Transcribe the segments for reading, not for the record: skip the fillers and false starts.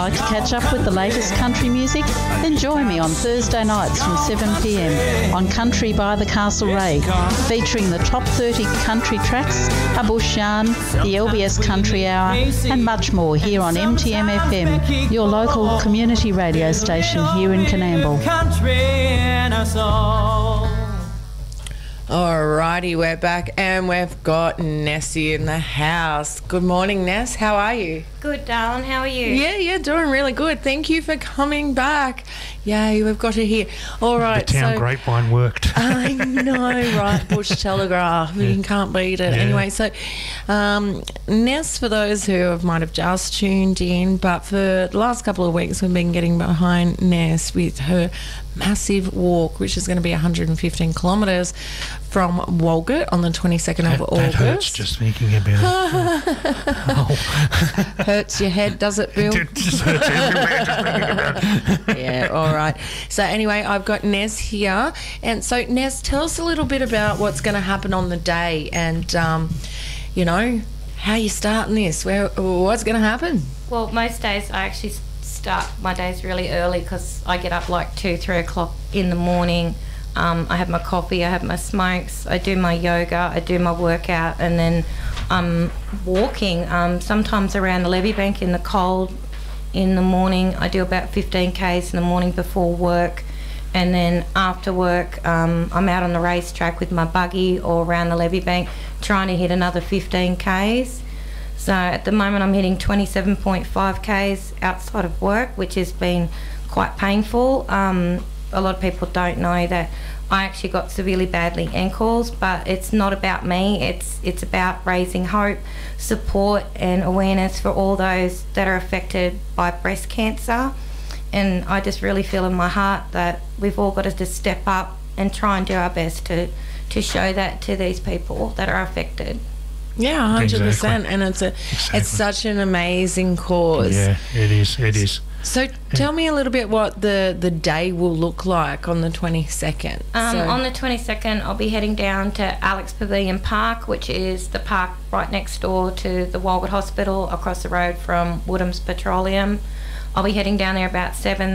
Like to catch up with the latest country music? Then join me on Thursday nights from 7 p.m. on Country by the Castlereagh, featuring the top 30 country tracks, a bush yarn, the LBS Country Hour, and much more here on MTM FM, your local community radio station here in Coonamble. Alrighty, we're back and we've got Nessie in the house. Good morning, Ness. How are you? Good, darling. How are you? Yeah, doing really good. Thank you for coming back. Yay, we've got her here. All right. The town grapevine worked. I know, right? Bush Telegraph. You can't beat it. Yeah. Anyway, so Ness, for those who might have just tuned in, but for the last couple of weeks we've been getting behind Ness with her massive walk, which is going to be 115 kilometres from Walgett on the 22nd of August. That hurts just thinking about it. Hurts your head, does it, Bill? It just hurts everywhere just thinking about it. Yeah, all right. So anyway, I've got Ness here. And so, Ness, tell us a little bit about what's going to happen on the day and, you know, how you're starting this. What's going to happen? Well, most days I actually start my days really early because I get up like 2-3 o'clock in the morning. I have my coffee, I have my smokes, I do my yoga, I do my workout, and then I'm walking sometimes around the levee bank in the cold in the morning. I do about 15 k's in the morning before work, and then after work I'm out on the racetrack with my buggy or around the levee bank trying to hit another 15 k's. So at the moment I'm hitting 27.5 k's outside of work, which has been quite painful. A lot of people don't know that I actually got severely badly ankles, but it's not about me. It's about raising hope, support and awareness for all those that are affected by breast cancer. And I just really feel in my heart that we've all got to just step up and try and do our best to show that to these people that are affected. Yeah, 100%. Exactly. And it's such an amazing cause. Yeah, it is. So tell me a little bit what the day will look like on the 22nd. On the 22nd, I'll be heading down to Alex Pavilion Park, which is the park right next door to the Walgett Hospital, across the road from Woodham's Petroleum. I'll be heading down there about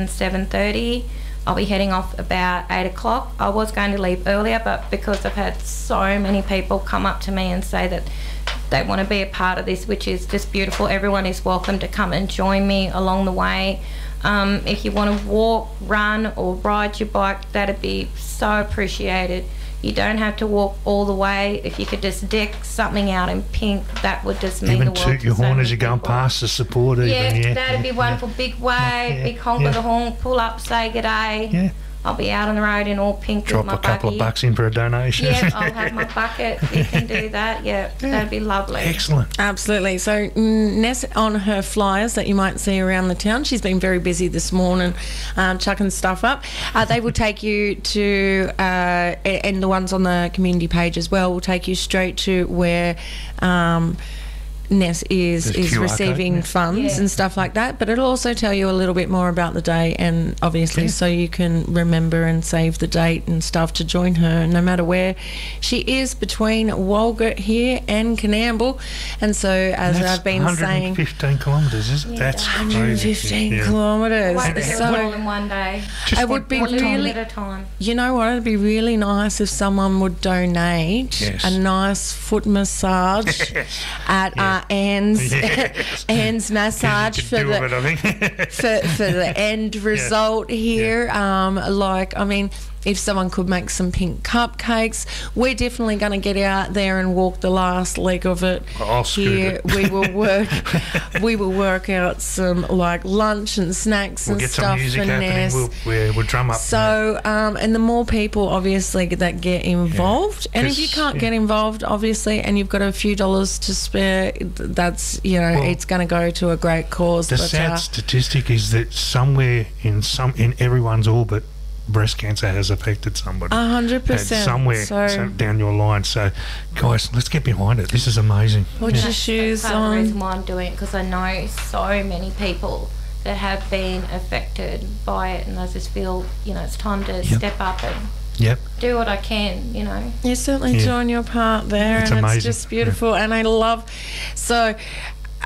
7:30. I'll be heading off about 8 o'clock. I was going to leave earlier, but because I've had so many people come up to me and say that they want to be a part of this, which is just beautiful. Everyone is welcome to come and join me along the way. If you want to walk, run or ride your bike, that'd be so appreciated. You don't have to walk all the way. If you could just deck something out in pink, that would just mean the world. Even toot your horn as you're going past the support. Yeah, that'd be wonderful. Big wave, big honk of the horn, pull up, say g'day. Yeah. I'll be out on the road in all pink with my buggy. Drop a couple of bucks in for a donation. Yeah, I'll have my bucket. You can do that. Yeah, that'd be lovely. Excellent. Absolutely. So Ness, on her flyers that you might see around the town, she's been very busy this morning chucking stuff up. They will take you to, and the ones on the community page as well, will take you straight to where Ness is receiving funds and stuff like that, but it'll also tell you a little bit more about the day, and obviously so you can remember and save the date and stuff to join her no matter where she is between Walgett here and Coonamble. And so as I've been saying, 115 kilometres, isn't it? That's 115 kilometres. So all in one day. It would be really, at a time. You know what, it'd be really nice if someone would donate a nice foot massage at Anne's massage for the end result here. If someone could make some pink cupcakes, we're definitely going to get out there and walk the last leg of it. Here we will work out some like lunch and snacks and stuff for Ness. We'll drum up. So and the more people obviously that get involved, and if you can't get involved obviously, and you've got a few dollars to spare, that's it's going to go to a great cause. The sad statistic is that somewhere in everyone's orbit, breast cancer has affected somebody. 100%. Somewhere down your line. So, guys, let's get behind it. This is amazing. Put your shoes on. That's part of the reason why I'm doing it, because I know so many people that have been affected by it, and I just feel, it's time to step up and do what I can, You're certainly doing your part there, it's and amazing. it's just beautiful. And I love... So...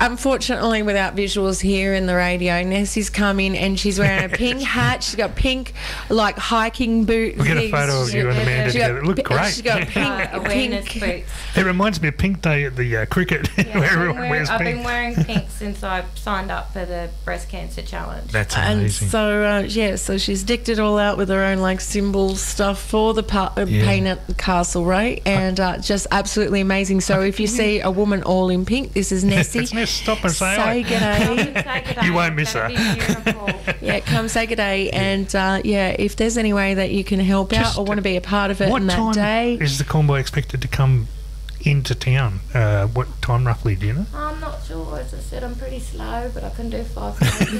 unfortunately, without visuals here in the radio, Nessie's come in and she's wearing a pink hat. She's got pink, like, hiking boots. We'll get a photo of you and Amanda together. It looked great. She's got awareness boots. It reminds me of Pink Day at the cricket, where everyone wears pink. I've been wearing pink since I signed up for the breast cancer challenge. That's amazing. And so, so she's decked it all out with her own, like, symbol stuff for the paint at Castlereagh, and just absolutely amazing. So if you see a woman all in pink, this is Nessie. It's Ness. Stop and say hi. G'day. You won't miss her. Yeah, come say g'day. And if there's any way that you can help out or want to be a part of it on that day. What time is the convoy expected to come into town? What time roughly, do you know? I'm not sure. As I said, I'm pretty slow, but I can do 5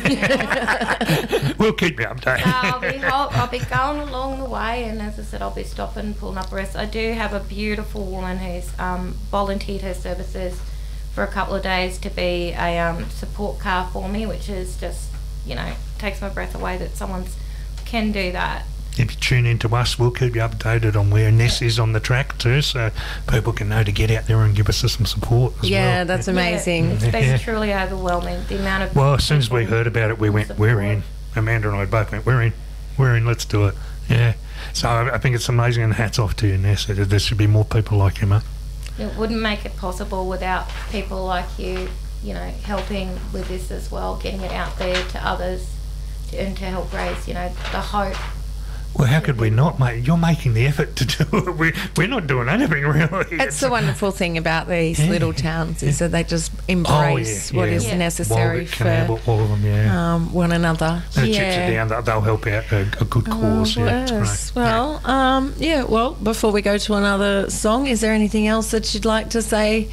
minutes. We'll keep you updated. I'll be going along the way, and as I said, I'll be stopping, pulling up rest. I do have a beautiful woman who's volunteered her services for a couple of days to be a support car for me, which is just, takes my breath away that someone can do that. If you tune in to us, we'll keep you updated on where Ness is on the track too, so people can know to get out there and give us some support as well. Yeah, that's amazing. It's been truly overwhelming, the amount of... Well, as soon as we heard about it, we went, we're in. Amanda and I both went, we're in, let's do it. Yeah. So I think it's amazing, and hats off to you, Ness. There should be more people like you, mate. It wouldn't make it possible without people like you, helping with this as well, getting it out there to others and to help raise, the hope. Well, how could we not, mate? You're making the effort to do it. We're not doing anything, really. It's the wonderful thing about these little towns is that they just embrace what is necessary Walgett, all of them, one another. And it chips it down. They'll help out a good cause. It's great. Well, before we go to another song, is there anything else that you'd like to say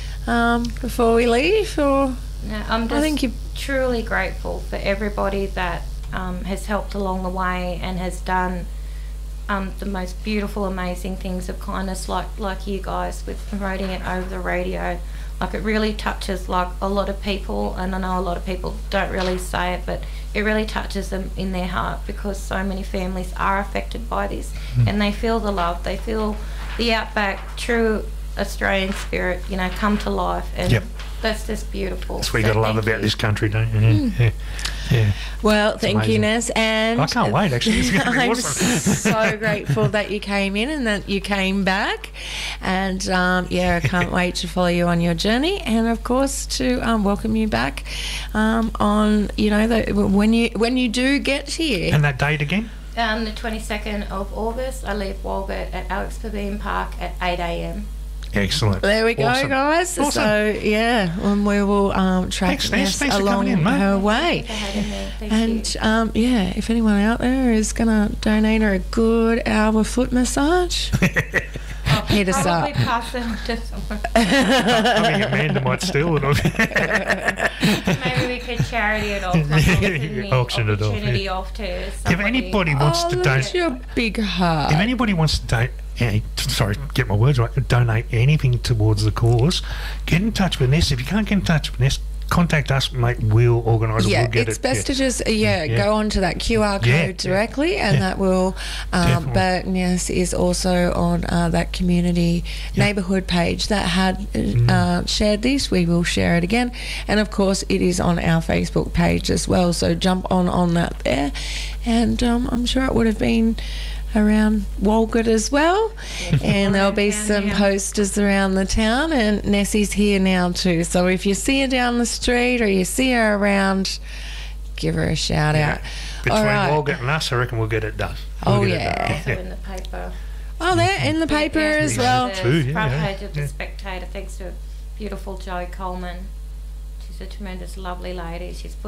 before we leave? Or no, I'm just truly grateful for everybody that has helped along the way and has done the most beautiful, amazing things of kindness, like you guys with promoting it over the radio. Like, it really touches like a lot of people, and I know a lot of people don't really say it, but it really touches them in their heart, because so many families are affected by this, and they feel the love, they feel the outback, true Australian spirit, come to life, and that's just beautiful. That's what you got to love about this country, don't you? Yeah. Well, thank you, Ness, and I can't wait. Actually, it's going to be I'm awesome. so grateful that you came in and that you came back, and I can't wait to follow you on your journey, and of course to welcome you back on when you do get here. And that date again? The 22nd of August. I leave Walgett at Alex Pavilion Park at 8 a.m. Excellent. There we go, guys. Awesome. So, and we will track Ness along her way. Thank you. If anyone out there is going to donate her a good hour foot massage, hit us up. Probably pass it on to someone. I think Amanda might steal it off. Maybe we could charity it off. Auction it off. Off to somebody. If anybody wants to donate... your big heart. If anybody wants to donate... get my words right. Donate anything towards the cause. Get in touch with Ness. If you can't get in touch with Ness, contact us, mate. We'll organise it. Yeah, we'll get it's best to just go onto that QR code directly, and that will. But Ness is also on that community neighbourhood page that had shared this. We will share it again, and of course, it is on our Facebook page as well. So jump on that there, and I'm sure it would have been around Walgett as well, and there'll be some posters around the town, and Nessie's here now too, so if you see her down the street or you see her around, give her a shout out. Between Walgett and us, I reckon we'll get it done. Also in the paper. They're in the paper as well. The front page of the Spectator, thanks to beautiful Jo Coleman. She's a tremendous, lovely lady. She's put